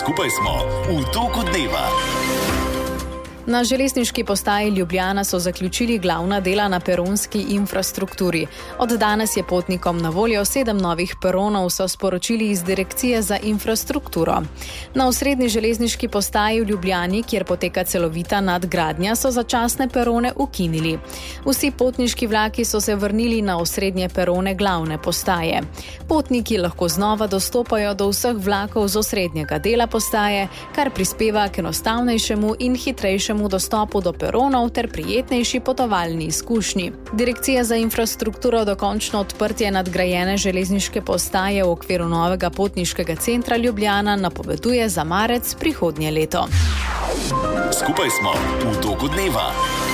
Skupaj smo v toku dneva. Na železniški postaji Ljubljana so zaključili glavna dela na peronski infrastrukturi. Od danes je potnikom na voljo 7 novih peronov, so sporočili iz Direkcije za infrastrukturo. Na osrednji železniški postaji v Ljubljani, kjer poteka celovita nadgradnja, so začasne perone ukinili. Vsi potniški vlaki so se vrnili na osrednje perone glavne postaje. Potniki lahko znova dostopajo do vseh vlakov z osrednjega dela postaje, kar prispeva k enostavnejšemu in hitrejšemu dostopu do peronov ter prijetnejši potovalni izkušnji. Direkcija za infrastrukturo dokončno odprtje nadgrajene železniške postaje v okviru novega potniškega centra Ljubljana napoveduje za marec prihodnje leto. Skupaj smo v toku dneva.